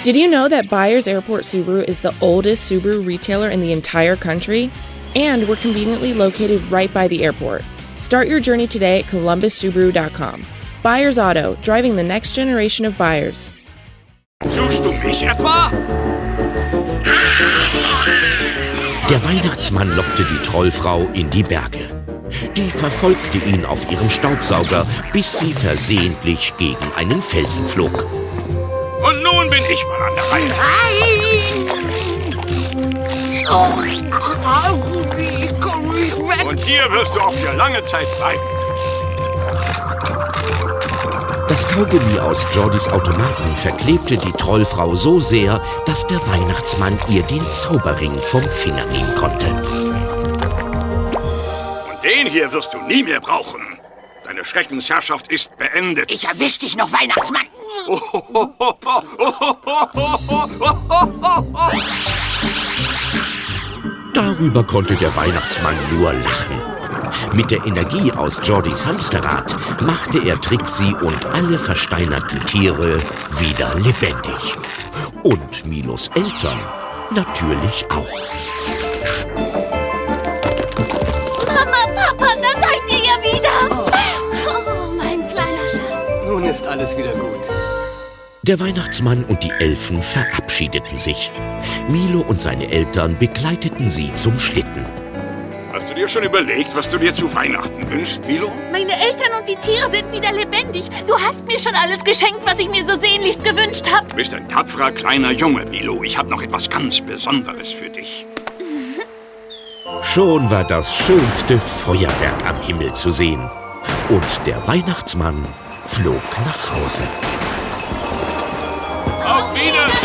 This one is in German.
Did you know that Byers Airport Subaru is the oldest Subaru retailer in the entire country? And we're conveniently located right by the airport. Start your journey today at columbussubaru.com. Byers Auto, driving the next generation of buyers. Suchst du mich etwa? Der Weihnachtsmann lockte die Trollfrau in die Berge. Die verfolgte ihn auf ihrem Staubsauger, bis sie versehentlich gegen einen Felsen flog. Und nun bin ich mal an der Reihe. Ich komm nicht weg. Und hier wirst du auch für lange Zeit bleiben. Das Kaugummi aus Jordys Automaten verklebte die Trollfrau so sehr, dass der Weihnachtsmann ihr den Zauberring vom Finger nehmen konnte. Und den hier wirst du nie mehr brauchen. Deine Schreckensherrschaft ist beendet. Ich erwisch dich noch, Weihnachtsmann. Darüber konnte der Weihnachtsmann nur lachen. Mit der Energie aus Jordys Hamsterrad machte er Trixie und alle versteinerten Tiere wieder lebendig. Und Milos Eltern natürlich auch. Mama, Papa, da seid ihr ja wieder. Oh, mein kleiner Schatz. Nun ist alles wieder gut. Der Weihnachtsmann und die Elfen verabschiedeten sich. Milo und seine Eltern begleiteten sie zum Schlitten. Hast du dir schon überlegt, was du dir zu Weihnachten wünschst, Milo? Meine Eltern und die Tiere sind wieder lebendig. Du hast mir schon alles geschenkt, was ich mir so sehnlichst gewünscht habe. Du bist ein tapferer kleiner Junge, Milo. Ich habe noch etwas ganz Besonderes für dich. Schon war das schönste Feuerwerk am Himmel zu sehen. Und der Weihnachtsmann flog nach Hause. Auf Wiedersehen!